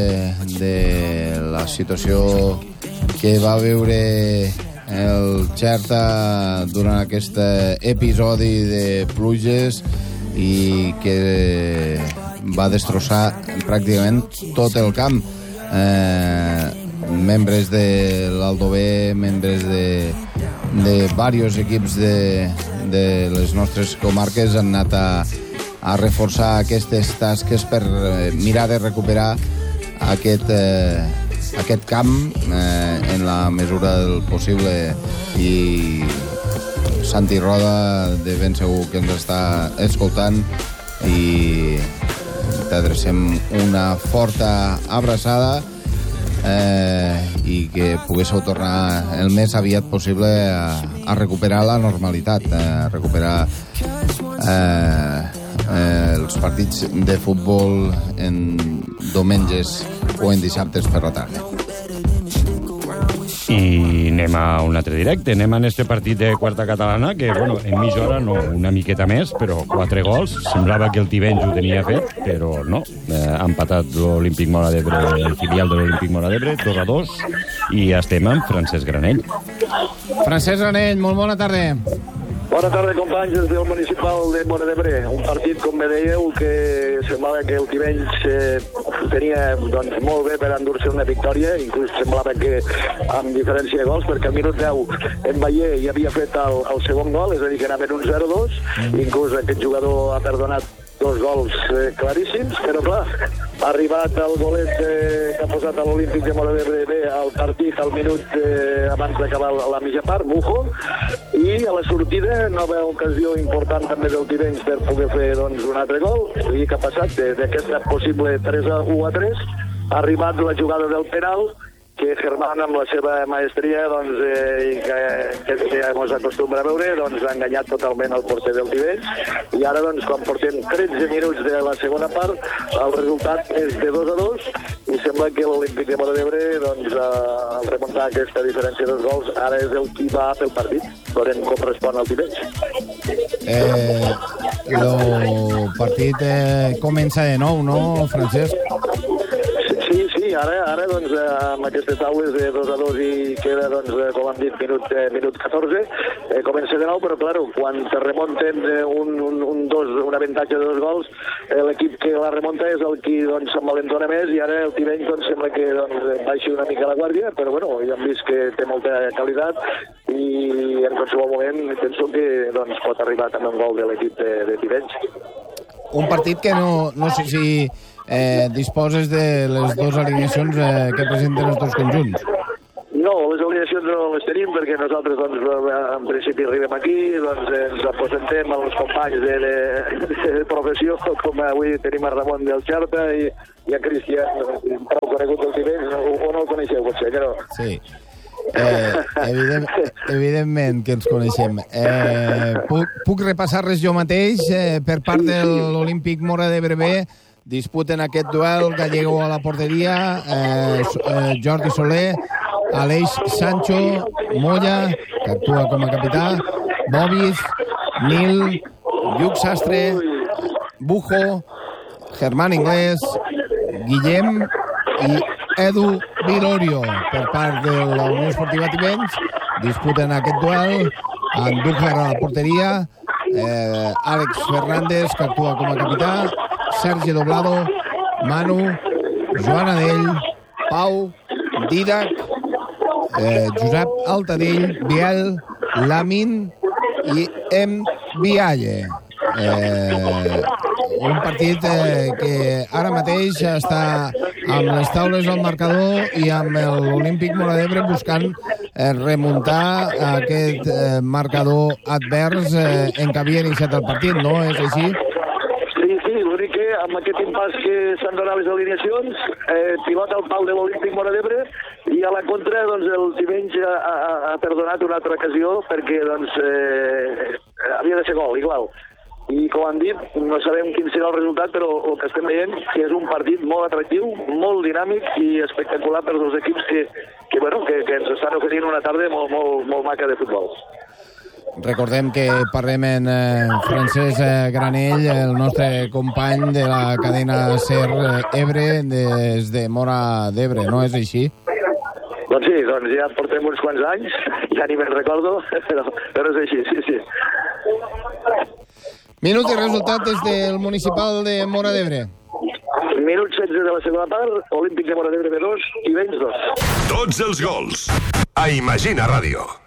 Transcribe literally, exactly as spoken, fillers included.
de la situació que va viure el Xerta durant aquest episodi de pluges i que va destrossar pràcticament tot el camp. Eh, membres de l'Aldover, membres de, de diversos equips de, de les nostres comarques han anat a, a reforçar aquestes tasques per mirar de recuperar aquest, eh, aquest camp eh, en la mesura del possible. I Santi Roda de ben segur que ens està escoltant i t'adrecem una forta abraçada eh, i que poguéssiu tornar el més aviat possible a, a recuperar la normalitat, a recuperar eh, eh, els partits de futbol en diumenges o en dissabtes per la tarda. I anem a un altre directe. Anem a este partit de quarta catalana, que, bueno, en mitja hora, no, una miqueta més, però quatre gols. Semblava que el Tivenys ho tenia fet, però no. Eh, ha empatat l'Olímpic Móra d'Ebre, el filial de l'Olímpic Móra d'Ebre, dos a dos, i estem amb Francesc Granell. Francesc Granell, molt bona tarda. Bona tarda, companys, des del municipal de Móra d'Ebre. Un partit, com bé dèieu, que semblava que el Tivenys eh, tenia doncs, molt bé per endur-se una victòria, inclús semblava que amb diferència de gols, perquè al minut deu en Bayer ja havia fet el, el segon gol, és a dir, que anaven un zero dos, inclús aquest jugador ha perdonat dos gols eh, claríssims, però clar, ha arribat el golet eh, que ha posat a l'Olímpic de Móra d'Ebre bé al partit al minut eh, abans d'acabar la, la mitja part, Bujo, i a la sortida nova ocasió important també del Tivenys per poder fer doncs, un altre gol. I què ha passat? D'aquesta possible tres a u a tres ha arribat la jugada del penal que Germán, amb la seva maestria doncs, eh, i que, que, que ens acostumbra a veure, doncs, ha enganyat totalment el porter del Tivenys. I ara, doncs, quan portem tretze minuts de la segona part, el resultat és de dos a dos i sembla que l'Olímpic de Móra d'Ebre, doncs, al remuntar aquesta diferència dels gols, ara és el qui va pel partit. Veurem com respon el Tivenys. Eh, el partit eh, comença de nou, no, Francesc? Sí, sí, ara, ara doncs, amb aquestes taules de dos a dos i queda, doncs, com hem dit, minut, eh, minut catorze, eh, comença de nou, però, clar, quan te remunten un, un, un, dos, un avantatge de dos gols, eh, l'equip que la remunta és el qui doncs, s'envalentona més, i ara el Tivenys doncs, sembla que doncs, baixi una mica la guàrdia, però bueno, ja hem vist que té molta qualitat i en qualsevol moment penso que doncs, pot arribar també un gol de l'equip de, de Tivenys. Un partit que no, no sé si eh, disposes de les dues alineacions eh, que presenten els dos conjunts. No, les alineacions no les tenim perquè nosaltres doncs, en principi arribem aquí, doncs ens aposentem als companys de, de, de professió, com avui tenim a Ramon del Xerta i, i a Cristian, prou conegut del Tivenys, o, o no el coneixeu, potser, que no? Sí. Eh, evident, evidentment que ens coneixem. Eh, puc, puc repassar res jo mateix eh, per part de l'Olímpic Móra d'Ebre B. Disputen aquest duel Gallego a la porteria, eh, eh, Jordi Soler, Aleix Sancho, Molla, que actua com a capità, Bobis, Nil, Lluc Sastre, Bujo, Germán Inglés, Guillem i Edu Vilorio per part de la Unió Esportiva Tivenys. Disputen aquest duel, Andújar a la porteria, eh, Àlex Fernández, que actua com a capità, Sergi Doblado, Manu, Joan Adell, Pau, Didac, eh, Josep Altadell, Biel, Lamin i M. Vialle. Eh, un partit eh, que ara mateix està amb les taules al marcador i amb l'Olímpic Móra d'Ebre buscant eh, remuntar aquest eh, marcador advers eh, en què havia iniciat el partit, no? És així? Sí, sí, l'únic que amb aquest impàs que s'han donat les alineacions, eh, pilota el pal de l'Olímpic Móra d'Ebre i a la contra doncs, el Tivenys ha, ha, ha perdonat una altra ocasió perquè doncs, eh, havia de ser gol, igual. I com han dit, no sabem quin serà el resultat, però el que estem veient que és un partit molt atractiu, molt dinàmic i espectacular per dos equips que, que, bueno, que, que ens estan oferint una tarda molt, molt, molt maca de futbol. Recordem que parlem en eh, Francesc eh, Granell, el nostre company de la cadena SER eh, Ebre, des de Móra d'Ebre, no és així? Doncs sí, doncs ja portem uns quants anys, ja ni me'n recordo, però, però és així, sí, sí. Minut i resultat des del municipal de Móra d'Ebre. Minut setze de la segona part, Olímpic de Móra d'Ebre dos i Tivenys dos. Tots els gols a Imagina Ràdio.